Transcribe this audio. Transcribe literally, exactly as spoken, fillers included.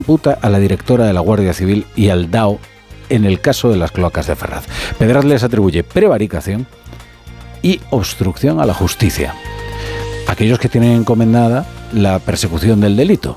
imputa a la directora de la Guardia Civil y al D A O en el caso de las cloacas de Ferraz. Pedraz les atribuye prevaricación y obstrucción a la justicia. Aquellos que tienen encomendada la persecución del delito.